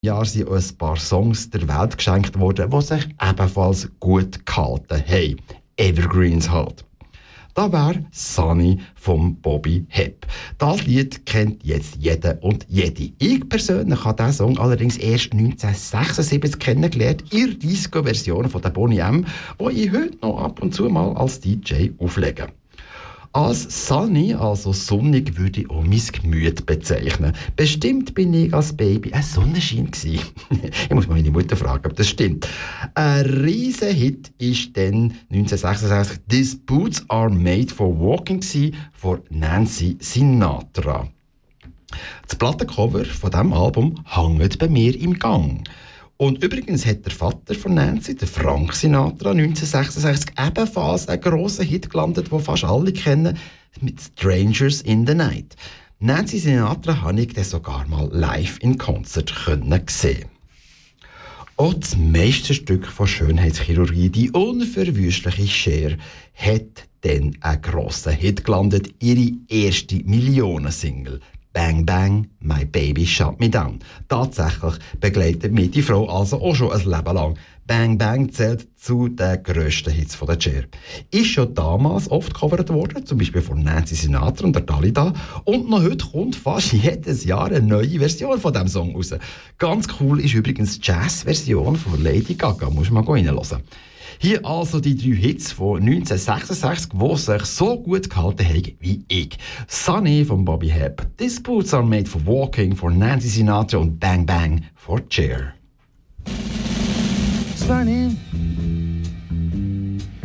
Jahr sind ein paar Songs der Welt geschenkt worden, die sich ebenfalls gut gehalten haben. Evergreens halt. Da wäre Sunny von Bobby Hebb. Das Lied kennt jetzt jeder und jede. Ich persönlich habe diesen Song allerdings erst 1976 kennengelernt, in der Disco-Version von der Boney M, die ich heute noch ab und zu mal als DJ auflege. Als Sunny, also sonnig, würde ich auch mein Gemüt bezeichnen. Bestimmt bin ich als Baby ein Sonnenschein gewesen. Ich muss mal meine Mutter fragen, ob das stimmt. Ein riesen Hit war dann 1966 «These Boots Are Made for Walking» von Nancy Sinatra. Das Plattencover von diesem Album hängt bei mir im Gang. Und übrigens hat der Vater von Nancy, der Frank Sinatra, 1966 ebenfalls einen grossen Hit gelandet, den fast alle kennen, mit «Strangers in the Night». Nancy Sinatra habe ich dann sogar mal live in Konzert sehen. Auch das Meisterstück von Schönheitschirurgie, die unverwüstliche Cher, hat dann einen grossen Hit gelandet, ihre erste Millionensingle. «Bang Bang, My Baby Shut Me Down». Tatsächlich begleitet mich die Frau also auch schon ein Leben lang. «Bang Bang» zählt zu den grössten Hits von der Cher. Ist schon damals oft gecovert worden, zum Beispiel von Nancy Sinatra und der Dalida. Und noch heute kommt fast jedes Jahr eine neue Version von diesem Song raus. Ganz cool ist übrigens die Jazz-Version von Lady Gaga. Muss man mal reinhören. Hier also die 3 Hits von 1966, die sich so gut gehalten haben wie ich. «Sunny» von Bobby Hebb, «These Boots Are Made for Walking» von Nancy Sinatra und «Bang Bang» von Cher. Sunny,